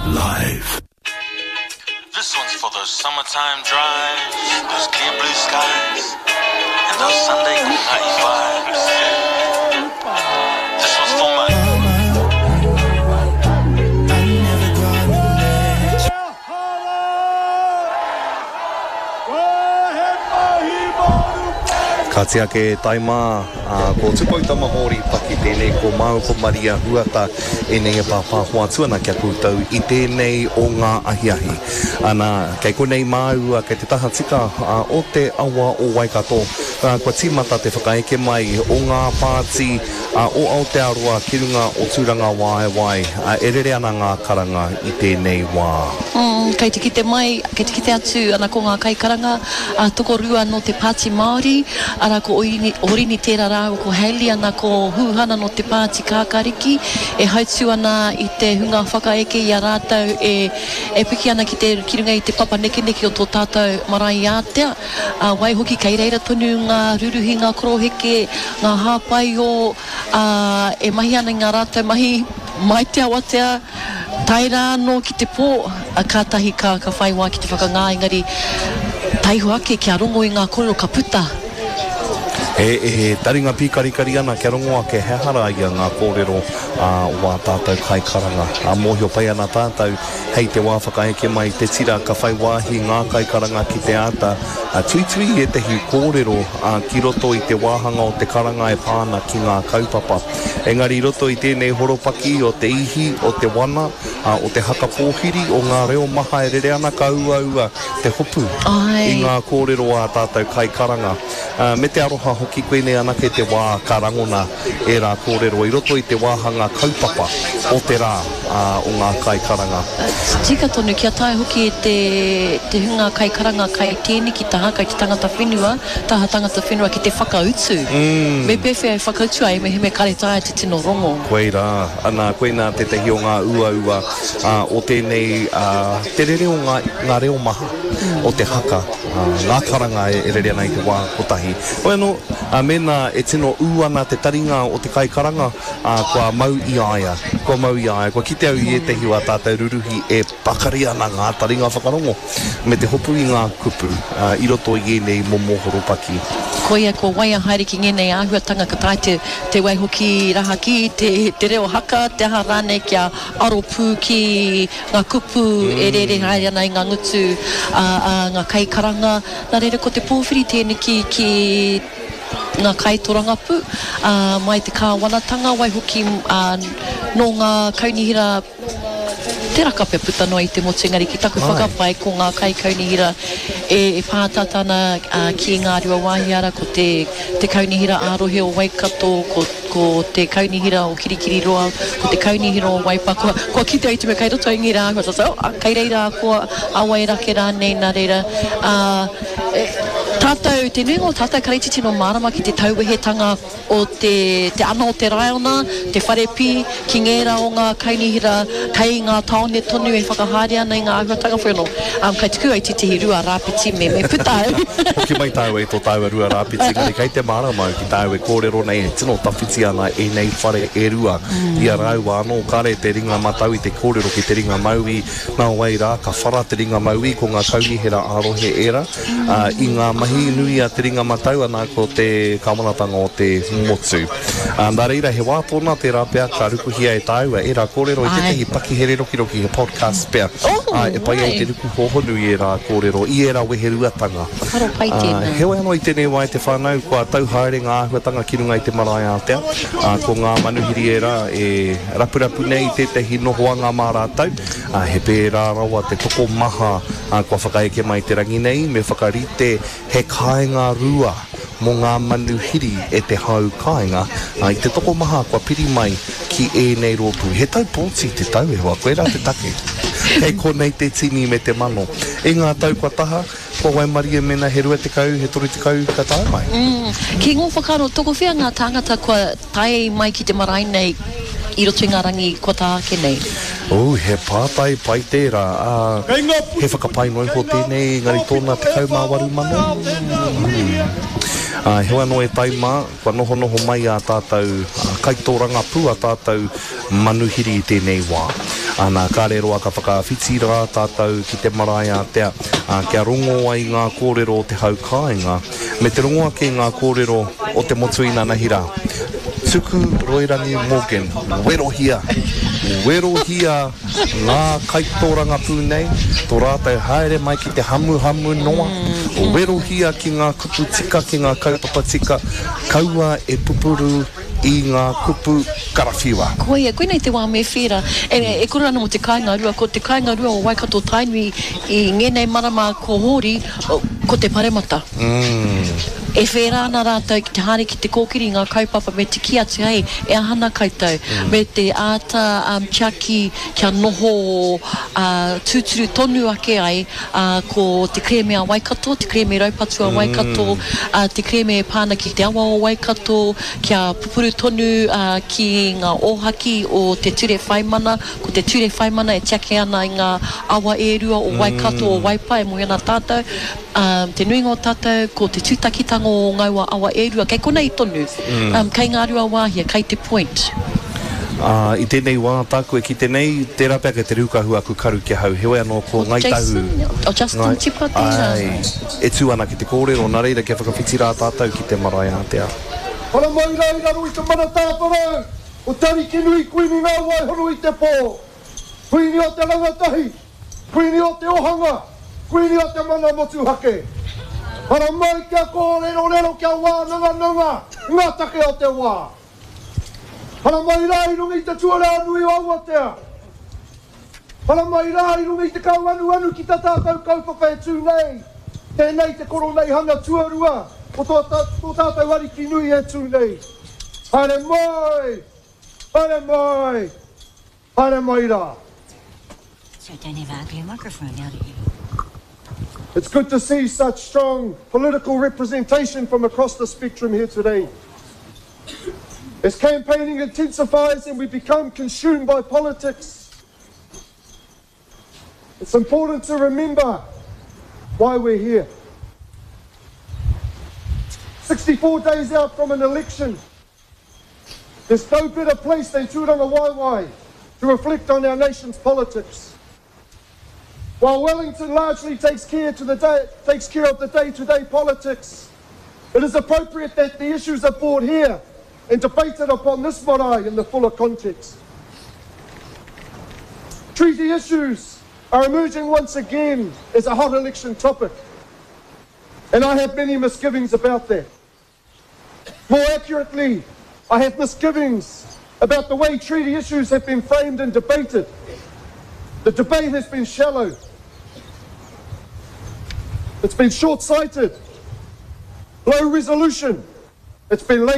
live. This one's for those summertime drives, those clear blue skies, and those Sunday night vibes. This one's for my... Katia ke taima, ko tupoi tamahori paki tēnei ko mau ko Maria Huata e nei e pāpā hoa tuana kia koutou I tēnei o ngā ahiahi. Ana, kei konei māua kei te taha tika o te awa o Waikato. Kua tīmata te whakaeke mai o ngā pāti o Aotearoa ki runga o Tūranga Waewae. E rere ana ngā karanga I tēnei wā. Kei te kite mai, kei te kite atu ana ko ngā kaikaranga tokorua no te Pāti Māori, ara ko orini tērā rā ko Hailey ana ko hūhana no te Pāti Kākariki, e hautu ana I te hunga whakaeke I a rātau e piki ana ki runga I te papa nekeneke o tō tātou marae ātea, wai hoki kei reira tonu ngā ruruhi, ngā koroheke, ngā hāpai o e mahi ana ngā rātau mahi mai te awatea, taira no ki te pō, a kātahi ka whaiwā ki te whakangā, engari taiho ake kia rongo I ngā kōrero ka puta. Taringa pīkarikari ana kia rongo ake he hara ia ngā kōrero wā tātou kai karanga. Mōhio pai ana tātou hei te wā whakaeke mai te tira ka whaiwāhi ngā kai karanga ki te ata. Tui e tehi kōrero ki roto I te wāhanga o te karanga e pāna ki ngā kaupapa. Engari roto I tēnei horopaki o te ihi, o te wana, o te haka pōhiri, o ngā reo maha e rere ana ka ua te hopu I ngā kōrero a tātou kai karanga. Me te aroha hoki koene ana ke te wā karangona e rā kōrero I roto I te wāhanga kaupapa o te rā o ngā kai karanga. Tika tonu kia tae hoki te hunga kai karanga kai tēni ki taha kai te tangata whenua, taha tangata whenua ki te whakautu. Me pewhia e whakautu ai me he me kare tae te tino rongo. Koe rā, ana koe nā te tehi o ngā ua o tēnei te rere o ngā reo maha o te haka. Ngā karanga e rere ana I te wā kotahi. Oeno, mena e tino uana te taringa o te kai karanga kua mau I aia. Kua mau I aia. Kua kite au I e tehi wa tātou ruruhi e pakari ana ngā taringa whakarongo. Me te hopu I ngā kupu. I roto I nei momo horopaki. Koia ko waia haere ki ngenei āhuatanga ka tae te wai hoki raha ki te reo haka, te aha rāne kia aropu ki ngā kupu e rere haere ana I ngā ngutu ngā kai karanga. Nā rere ko te pōwhiri tēne ki ngā kai torangapu, mai te kāwanatanga wai hoki no ngā kaunihira te rakapea puta noa I te motu engari ki taku whakapai ko ngā kai kaunihira e pātatana ki ngā rua wahiara ko te kaunihira ārohe o Waikato, ko te kaunihira o Kirikiri Roa, ko te kaunihira o Waipa. Kua kite ai te me kai roto I ngira kai reira kua awa e rake rānei nā reira. Tātou, te nuinga o tātou kareititi no marama ki te tauwehetanga o te ana o te raiona, te wharepi, ki ngera o ngā kaunihira, kei ngā taone tonu e whakahaere ana I ngā āhuatanga whenua. Kai tuku ai te rua rāpiti me putau. Hoki mai tāu e tō tāu e rua rāpiti, ngari kei te marama ki tāu e kōrero nei, tino tawhiti ana e nei whare e rua. Ia rau anō kare te ringa matau I te kōrero ki te ringa maui, nā wai rā, ka whara te ringa maui ko ngā kaunihira arohe era, I ngā mahi nui a te ringa matau ana ko te kawanatanga o te motu. Nā reira, he wā tōna te rāpea ka rukuhia e tāua e rā kōrero I te tehi paki here roki he podcast pea. E pai au te ruku hohonui e rā kōrero I e rā wehe ruatanga. Heoi anō I tēnei wai te whānau kua tauhaere ngā āhuatanga ki runga I te marae ātea. Ko ngā manuhiri e rā e rapurapu nei te tehi nohoanga mā rātau. He pērā rawa te toko maha kua whakaeke mai te rangi nei me whakarite he kāinga rua mō ngā manuhiri e te hau kāinga I te toko maha kua piri mai ki e nei rōpū. He tau pōnsi te tau e hoa, koe rā te take. Hei konei te tini me te mano. E ngā tau kua taha, kua wai Maria mena he rua te kau, he toru te kau ka tāu mai. Ki ngō whakaro, toko whia ngā tāngata kua tae mai ki te marae nei I roto I ngā rangi kua tāke nei. He pātai pai tērā. He whakapai noi ho tēnei, ngari tōna te kau mā waru mano. Hewa no e taima, kua noho mai a tātou kaitōranga pū a tātou manuhiri I tēnei wā. Ana kārero a ka whakawhiti rā tātou ki te marae a tea. Kia rongo ai ngā kōrero o te haukāinga. Me te rongoa ki ngā kōrero o te motuina nahira. Tuku Roirangi Morgan, wero hia. Wero hia ngā kaitoranga pūnei, tō rātou haere mai ki te hamu noa. Wero hia ki ngā kupu tika, ki ngā kaupapa tika, kaua e pupuru i ngā kupu karawhiwa. Koe nei te wā me whira. E kura ana mo te kāinga rua, ko te kāinga rua o Waikato Tainui i ngenei marama ko hori, ko te paremata. E whera ana rātou ki te hāre ki te kōkiri ngā kaupapa me te ki atu hei, e ahana kaitou. Me te āta tiaki kia noho tūturu tonu ake ai ko te kreme a Waikato, te kreme raupatu a Waikato, te kreme pāna ki te awa o Waikato, kia pupuru tonu ki ngā ōhaki o te ture whaimana, ko te ture whaimana e tiaki ana i ngā awa e rua o Waikato o Waipa e moena tātou. Te nui ngō tātou ko te tūtakitanga o ngaua awa e rua, kei kona i tonu, kei ngā rua wāhia, kei te point. I tēnei wā tākua ki tēnei, tērā pēka te rūkahu aku karu ki hau, heoi anō ko ngai tahu. O Justin Tipa tēnā. E tū ana ki te kōrero, nā reira kia whakawhiti rā tātou ki te marae a te a. Hora mai rā i raro i te mana tāparau, o tari ki nui kuini ngā waihono i te pō. Kuini o te rangatahi, kuini o te ohanga, kuini o te mana motu hake. Hora mai kia kōrero kia wā nanga, ngā take o te wā. Hora mai rā i runga i te tuara anui o Awatea. Hora mai rā i runga i te kau anu ki ta tātou kaupapa e tū nei. Tēnei te koro nei hanga tuarua, o tō tātou wari ki nui e tū nei. Haere mai, haere mai, haere mai rā. So I don't have an ugly microphone now, do you? It's good to see such strong political representation from across the spectrum here today. As campaigning intensifies and we become consumed by politics, it's important to remember why we're here. 64 days out from an election, there's no better place than Tūranga Waiwai to reflect on our nation's politics. While Wellington largely takes care of the day-to-day politics, it is appropriate that the issues are brought here and debated upon this marae in the fuller context. Treaty issues are emerging once again as a hot election topic, and I have many misgivings about that. More accurately, I have misgivings about the way treaty issues have been framed and debated. The debate has been shallow. It's been short-sighted, low resolution. It's been